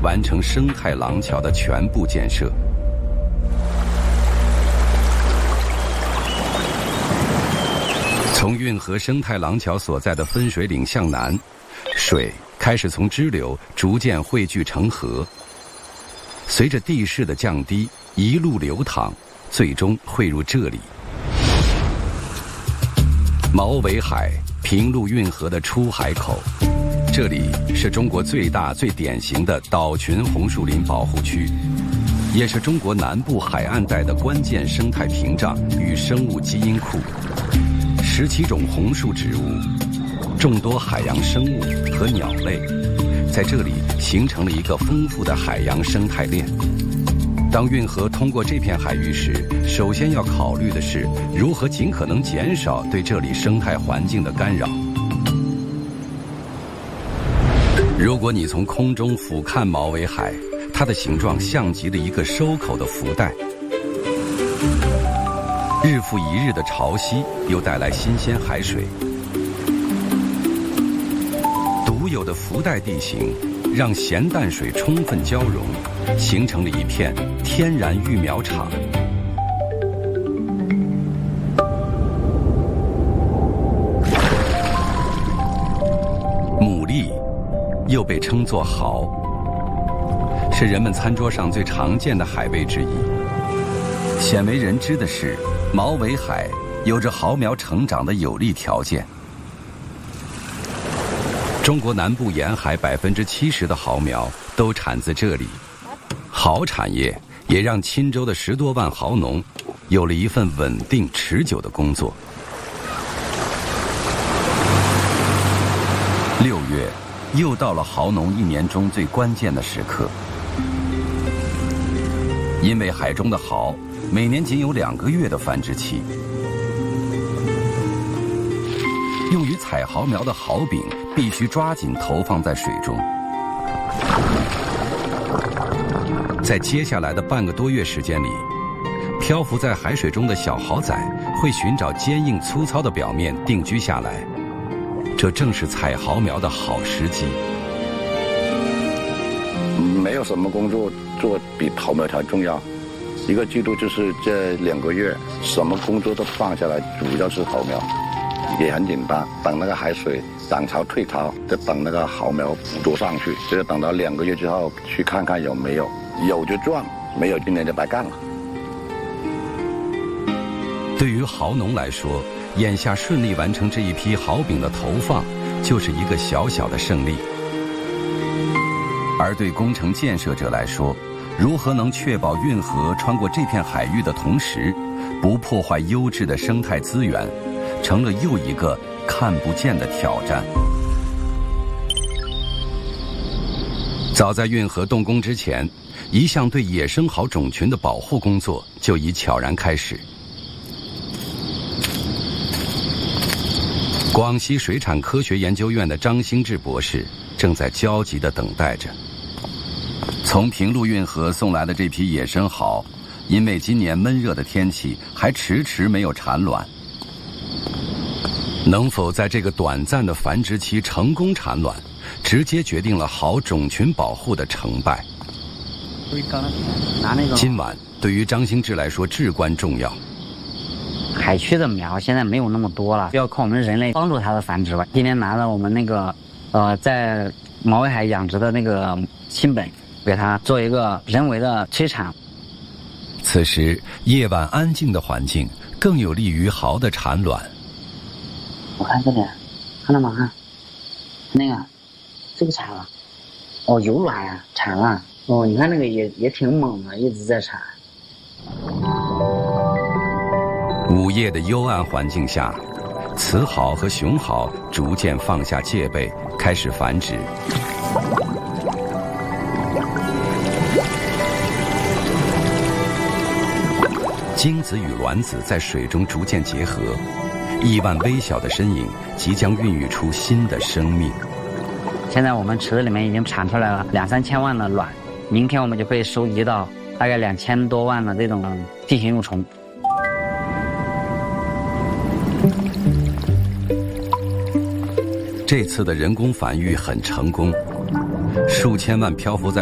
完成生态廊桥的全部建设。从运河生态廊桥所在的分水岭向南，水开始从支流逐渐汇聚成河，随着地势的降低，一路流淌，最终汇入这里。毛尾海，平陆运河的出海口，这里是中国最大最典型的岛群红树林保护区，也是中国南部海岸带的关键生态屏障与生物基因库。17种红树植物，众多海洋生物和鸟类，在这里形成了一个丰富的海洋生态链。当运河通过这片海域时，首先要考虑的是如何尽可能减少对这里生态环境的干扰。如果你从空中俯瞰毛尾海，它的形状像极了一个收口的福袋。日复一日的潮汐又带来新鲜海水，独有的福袋地形让咸淡水充分交融，形成了一片天然育苗场。牡蛎又被称作蚝，是人们餐桌上最常见的海味之一。鲜为人知的是，毛尾海有着蚝苗成长的有利条件。中国南部沿海70%的蚝苗都产自这里，蚝产业也让钦州的10多万蚝农有了一份稳定持久的工作。6月又到了蚝农一年中最关键的时刻，因为海中的蚝每年仅有2个月的繁殖期，用于采蚝苗的蚝饼必须抓紧投放在水中。在接下来的半个多月时间里，漂浮在海水中的小蚝仔会寻找坚硬粗糙的表面定居下来，这正是采蚝苗的好时机。 没有什么工作做比蚝苗还重要。一个季度就是这2个月，什么工作都放下来，主要是蚝苗，也很简单，等那个海水涨潮退潮，再等那个蚝苗捕捉上去，就是等到2个月之后去看看有没有，有就赚，没有今年就白干了。 对于蚝农来说，眼下顺利完成这一批蚝饼的投放，就是一个小小的胜利。而对工程建设者来说，如何能确保运河穿过这片海域的同时，不破坏优质的生态资源，成了又一个看不见的挑战。早在运河动工之前，一项对野生蚝种群的保护工作就已悄然开始。广西水产科学研究院的张兴志博士正在焦急地等待着。从平陆运河送来的这批野生蚝，因为今年闷热的天气，还迟迟没有产卵。能否在这个短暂的繁殖期成功产卵，直接决定了蚝种群保护的成败。今晚对于张兴志来说至关重要。 海区的苗现在没有那么多了，要靠我们人类帮助它的繁殖吧。今天拿了我们那个在毛尾海养殖的那个亲本，给它做一个人为的催产。 此时夜晚安静的环境更有利于蚝的产卵。 我看这里，看到吗？看那个，这个产了，哦，有卵呀，产了。哦，你看那个也挺猛的，一直在产。 午夜的幽暗环境下，雌蚝和雄蚝逐渐放下戒备，开始繁殖。精子与卵子在水中逐渐结合，亿万微小的身影即将孕育出新的生命。 现在我们池子里面已经产出来了2-3千万的卵，明天我们就可以收集到大概2000多万的这种地形幼虫。 这次的人工繁育很成功，数千万漂浮在